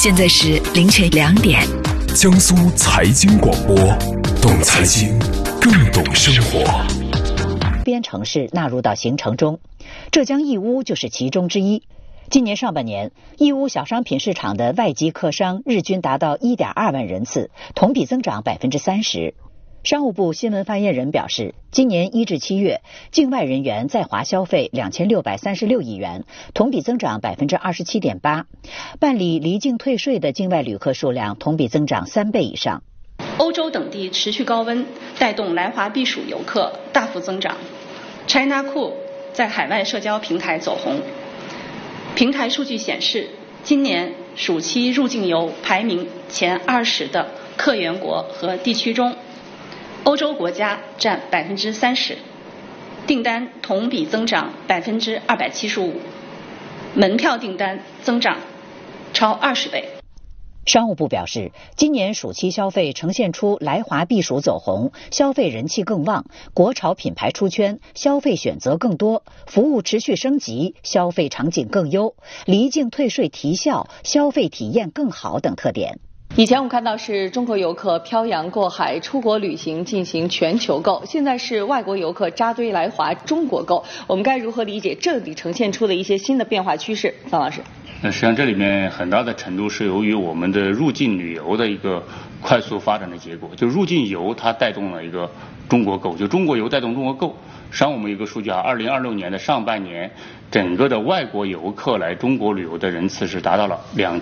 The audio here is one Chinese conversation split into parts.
现在是凌晨2点。 江苏财经广播，懂财经，更懂生活。 边城市纳入到行程中，浙江义乌就是其中之一。今年上半年，义乌小商品市场的外籍客商日均达到 1.2 万人次，同比增长 30%。商务部新闻发言人表示，今年1至7月，境外人员在华消费2636亿元，同比增长 27.8%， 办理离境退税的境外旅客数量同比增长3倍以上。 欧洲等地持续高温，带动来华避暑游客大幅增长。China Cool 在海外社交平台走红。平台数据显示，今年暑期入境游排名前20的客源国和地区中，欧洲国家占 30%， 订单同比增长 275%， 门票订单增长超20倍。 商务部表示，今年暑期消费呈现出来华避暑走红，消费人气更旺，国潮品牌出圈，消费选择更多，服务持续升级，消费场景更优，离境退税提效，消费体验更好等特点。 以前我们看到是中国游客漂洋过海出国旅行进行全球购，现在是外国游客扎堆来华中国购，我们该如何理解这里呈现出的一些新的变化趋势？方老师。 实际上这里面很大的程度是由于我们的入境旅游的一个快速发展的结果，就入境游它带动了一个中国购，就中国游带动中国购。实际上我们有一个数据2026年的上半年，整个的外国游客来中国旅游的人次是达到了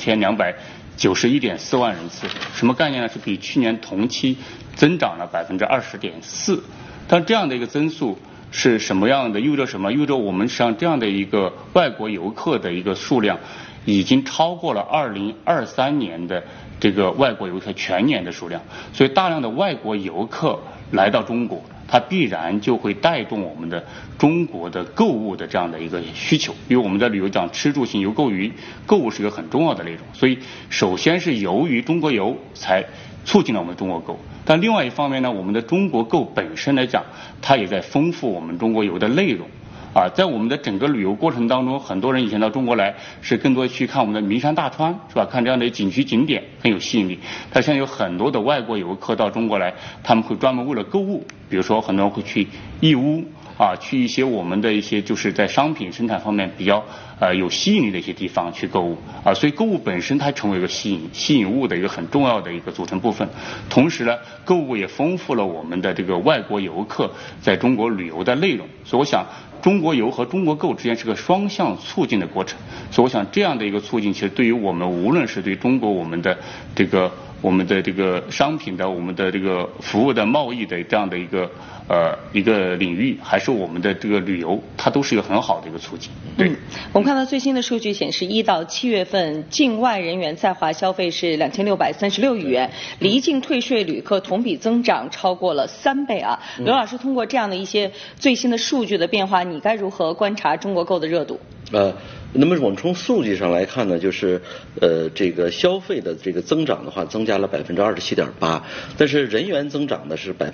2291.4万人次，什么概念呢？是比去年同期增长了 20.4%。但这样的一个增速是什么样的？意味着什么？意味着我们实际上这样的一个外国游客的一个数量已经超过了2023年的这个外国游客全年的数量，所以大量的外国游客来到中国，它必然就会带动我们的中国的购物的这样的一个需求。因为我们在旅游讲吃住行游购娱，购物是一个很重要的内容，所以首先是由于中国游才促进了我们的中国购。但另外一方面呢，我们的中国购本身来讲，它也在丰富我们中国游的内容。在我们的整个旅游过程当中，很多人以前到中国来是更多去看我们的名山大川，是吧？看这样的景区景点很有吸引力。但现在有很多的外国游客到中国来，他们会专门为了购物，比如说很多人会去义乌去一些我们的一些就是在商品生产方面比较有吸引力的一些地方去购物所以购物本身它成为一个吸引物的一个很重要的一个组成部分。同时呢，购物也丰富了我们的这个外国游客在中国旅游的内容。所以我想，中国游和中国购之间是个双向促进的过程。所以我想这样的一个促进，其实对于我们无论是对中国我们的这个商品的我们的这个服务的贸易的这样的一个领域，还是我们的这个旅游，它都是一个很好的一个促进。对， 我们看到最新的数据显示，1到7月份境外人员在华消费是2636亿元，离境退税旅客同比增长超过了3倍啊。刘老师，通过这样的一些最新的数据的变化，你该如何观察中国购的热度？ 那么我们从数据上来看呢，就是这个消费的这个增长的话，增加了27.8%，但是人员增长呢是